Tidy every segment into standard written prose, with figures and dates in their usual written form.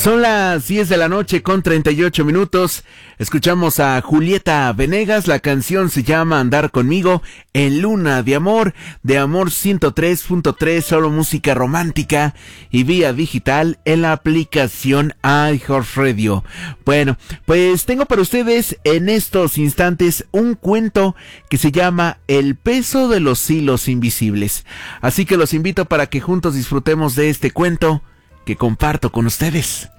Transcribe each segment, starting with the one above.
Son las 10 de la noche con 38 minutos. Escuchamos a Julieta Venegas. La canción se llama Andar Conmigo en Luna de Amor 103.3, solo música romántica y vía digital en la aplicación iHeartRadio. Bueno, pues tengo para ustedes en estos instantes un cuento que se llama El peso de los hilos invisibles. Así que los invito para que juntos disfrutemos de este cuento que comparto con ustedes.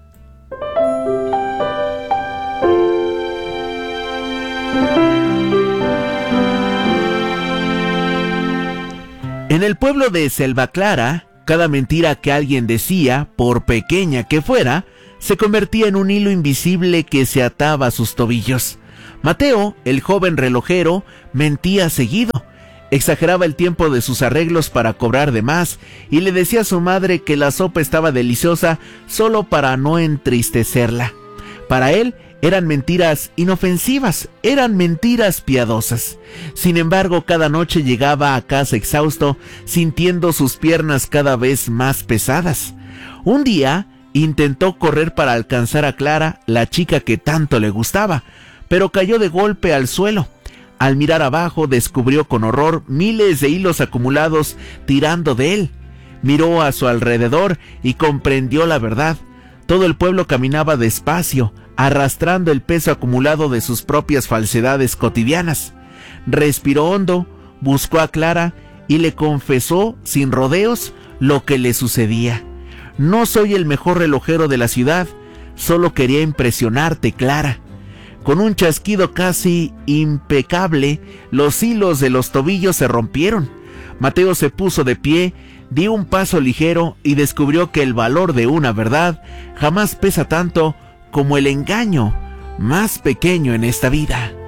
En el pueblo de Selva Clara, cada mentira que alguien decía, por pequeña que fuera, se convertía en un hilo invisible que se ataba a sus tobillos. Mateo, el joven relojero, mentía seguido. Exageraba el tiempo de sus arreglos para cobrar de más y le decía a su madre que la sopa estaba deliciosa solo para no entristecerla. Para él eran mentiras inofensivas, eran mentiras piadosas. Sin embargo, cada noche llegaba a casa exhausto, sintiendo sus piernas cada vez más pesadas. Un día intentó correr para alcanzar a Clara, la chica que tanto le gustaba, pero cayó de golpe al suelo. Al mirar abajo descubrió con horror miles de hilos acumulados tirando de él. Miró a su alrededor y comprendió la verdad. Todo el pueblo caminaba despacio, arrastrando el peso acumulado de sus propias falsedades cotidianas. Respiró hondo, buscó a Clara y le confesó sin rodeos lo que le sucedía. No soy el mejor relojero de la ciudad, solo quería impresionarte, Clara. Con un chasquido casi impecable, los hilos de los tobillos se rompieron. Mateo se puso de pie, dio un paso ligero y descubrió que el valor de una verdad jamás pesa tanto como el engaño más pequeño en esta vida.